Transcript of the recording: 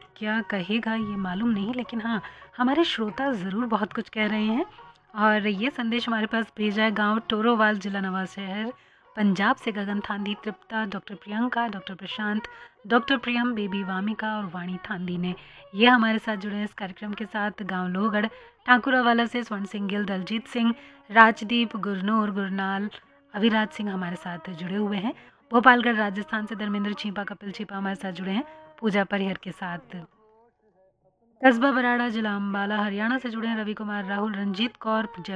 क्या कहेगा ये मालूम नहीं, लेकिन हाँ, हमारे श्रोता ज़रूर बहुत कुछ कह रहे हैं। और ये संदेश हमारे पास भेजा है गाँव टोरोवाल, जिला नवांशहर, पंजाब से गगन थांदी, तृप्ता, डॉक्टर प्रियंका, डॉक्टर प्रशांत, डॉक्टर प्रियम, बेबी वामिका और वाणी थांदी ने। ये हमारे साथ जुड़े हैं इस कार्यक्रम के साथ। गाँव लोहगढ़ ठाकुरावाला से स्वर्ण सिंह गिल, दलजीत सिंह, राजदीप, गुरनूर, गुरनाल, अविराज सिंह हमारे साथ जुड़े हुए हैं। भोपालगढ़ राजस्थान से धर्मेंद्र छीपा, कपिल छीपा हमारे साथ जुड़े हैं पूजा परिहर के साथ। कस्बा बराड़ा, जिला अम्बाला, हरियाणा से जुड़े हैं रवि कुमार, राहुल, रंजीत कौर,